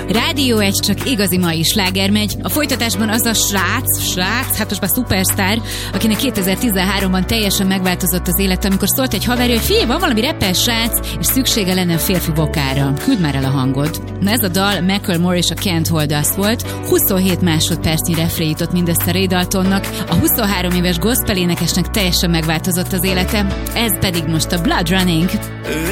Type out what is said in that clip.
Rádió 1 csak igazi mai sláger megy. A folytatásban az a srác, hát most már szupersztár, akinek 2013-ban teljesen megváltozott az élet, amikor szólt egy haverja, hogy figyelj, van valami rapper srác, és szüksége lenne a férfi vokára. Küld már el a hangod. Na ez a dal Macklemore és a Can't Hold Us volt. 27 másodpercnyi refré jutott mindössze Ray Daltonnak. A 23 éves gospel énekesnek teljesen megváltozott az élete. Ez pedig most a Blood Running.